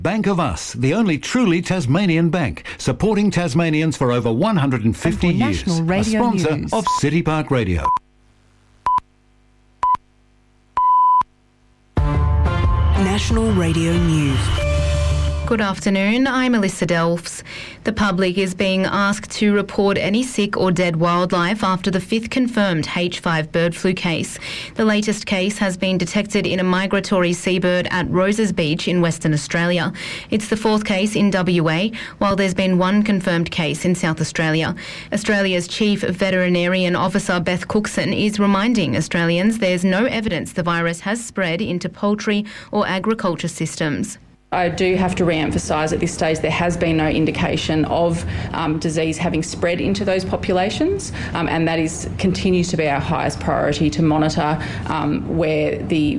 Bank of Us, the only truly Tasmanian bank, supporting Tasmanians for over 150 years. A sponsor of City Park Radio. National Radio News. Good afternoon, I'm Alyssa Delfs. The public is being asked to report any sick or dead wildlife after the 5th confirmed H5 bird flu case. The latest case has been detected in a migratory seabird at Roses Beach in Western Australia. It's the 4th case in WA, while there's been 1 confirmed case in South Australia. Australia's Chief Veterinarian Officer Beth Cookson is reminding Australians there's no evidence the virus has spread into poultry or agriculture systems. I do have to re-emphasise at this stage there has been no indication of disease having spread into those populations, and that continues to be our highest priority to monitor where the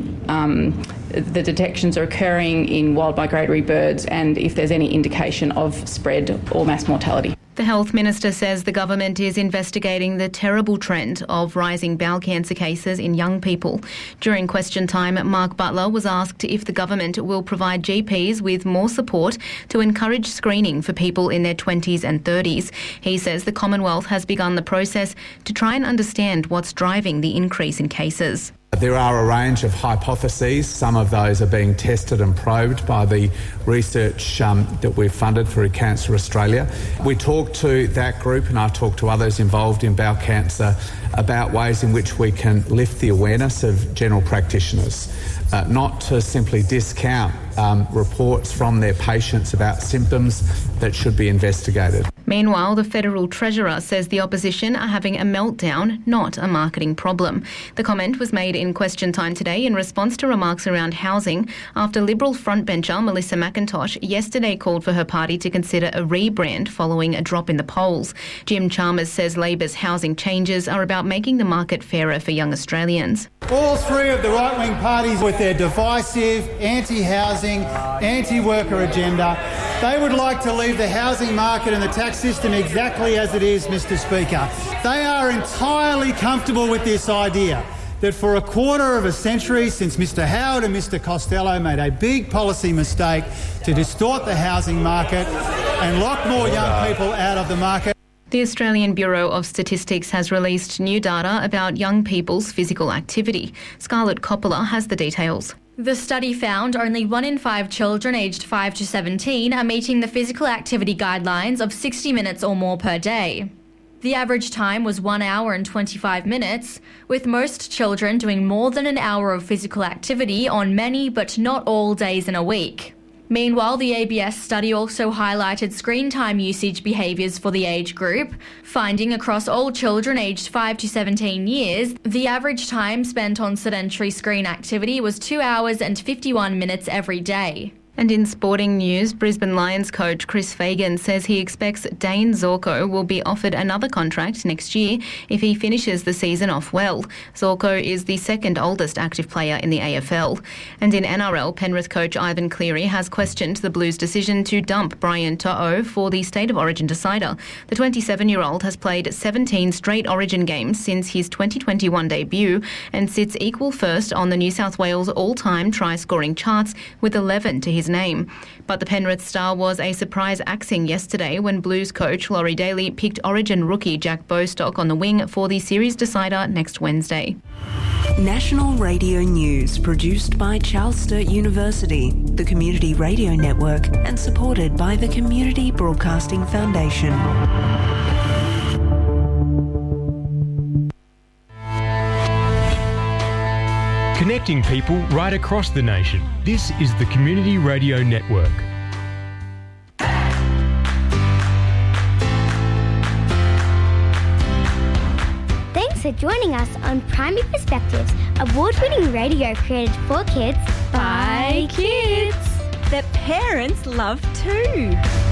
detections are occurring in wild migratory birds and if there's any indication of spread or mass mortality. The Health Minister says the government is investigating the terrible trend of rising bowel cancer cases in young people. During question time, Mark Butler was asked if the government will provide GPs with more support to encourage screening for people in their 20s and 30s. He says the Commonwealth has begun the process to try and understand what's driving the increase in cases. There are a range of hypotheses. Some of those are being tested and probed by the research that we've funded through Cancer Australia. We talk to that group, and I talk to others involved in bowel cancer, about ways in which we can lift the awareness of general practitioners, not to simply discount reports from their patients about symptoms that should be investigated. Meanwhile, the Federal Treasurer says the opposition are having a meltdown, not a marketing problem. The comment was made in question time today in response to remarks around housing after Liberal frontbencher Melissa McIntosh yesterday called for her party to consider a rebrand following a drop in the polls. Jim Chalmers says Labor's housing changes are about making the market fairer for young Australians. All three of the right-wing parties with their divisive, anti-housing, anti-worker agenda, they would like to leave the housing market and the tax system exactly as it is, Mr Speaker. They are entirely comfortable with this idea that for a quarter of a century since Mr Howard and Mr Costello made a big policy mistake to distort the housing market and lock more young people out of the market. The Australian Bureau of Statistics has released new data about young people's physical activity. Scarlett Coppola has the details. The study found only 1 in 5 children aged 5 to 17 are meeting the physical activity guidelines of 60 minutes or more per day. The average time was 1 hour and 25 minutes, with most children doing more than an hour of physical activity on many but not all days in a week. Meanwhile, the ABS study also highlighted screen time usage behaviours for the age group, finding across all children aged 5 to 17 years, the average time spent on sedentary screen activity was 2 hours and 51 minutes every day. And in sporting news, Brisbane Lions coach Chris Fagan says he expects Dane Zorko will be offered another contract next year if he finishes the season off well. Zorko is the second oldest active player in the AFL. And in NRL, Penrith coach Ivan Cleary has questioned the Blues' decision to dump Brian To'o for the State of Origin decider. The 27-year-old has played 17 straight Origin games since his 2021 debut and sits equal first on the New South Wales all-time try-scoring charts with 11 to his name. But the Penrith star was a surprise axing yesterday when Blues coach Laurie Daly picked Origin rookie Jack Bostock on the wing for the series decider next Wednesday. National Radio News, produced by Charles Sturt University, the Community Radio Network, and supported by the Community Broadcasting Foundation. Connecting people right across the nation. This is the Community Radio Network. Thanks for joining us on Primary Perspectives, award-winning radio created for kids by kids that parents love too.